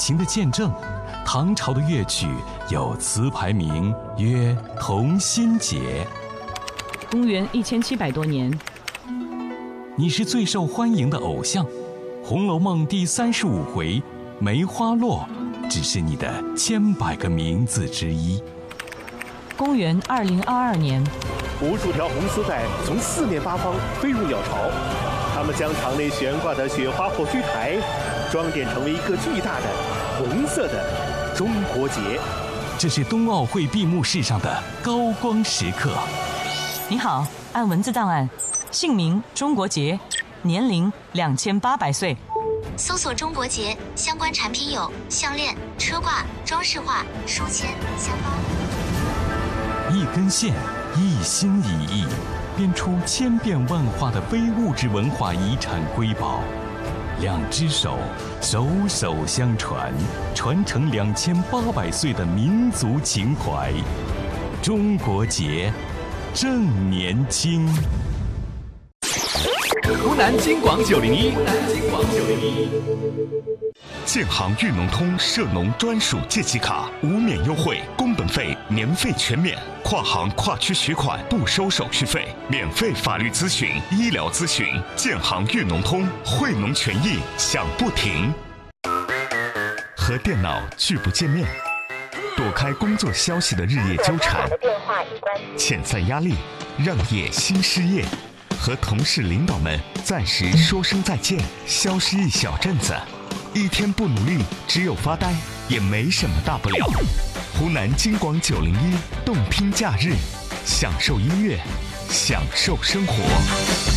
情的见证。唐朝的乐曲有词牌名曰《同心结》。 公元1700多年， 你是最受欢迎的偶像，《红楼梦》第35回梅花落只是你的千百个名字之一。 公元2022年， 无数条红丝带从四面八方飞入鸟巢，它们将场内悬挂的雪花火炬台装点成为一个巨大的红色的中国结。 这是冬奥会闭幕式上的高光时刻。 你好，按文字档案，姓名中国结，年龄2800岁。 搜索中国结相关产品有项链、车挂、装饰画、书签、香包。 一根线，一心一意，编出千变万化的非物质文化遗产瑰宝。两只手，手手相传，传承2800岁的民族情怀。中国结，正年轻。 湖南金广901， 建行粤农通涉农专属借记卡，无免优惠，工本费年费全免，跨行跨区取款不收手续费，免费法律咨询、医疗咨询。建行粤农通，惠农权益享不停。和电脑拒不见面，躲开工作消息的日夜纠缠，遣散压力，让业新失业。和同事领导们暂时说声再见，消失一小阵子，一天不努力，只有发呆，也没什么大不了。湖南金广901动听假日，享受音乐，享受生活。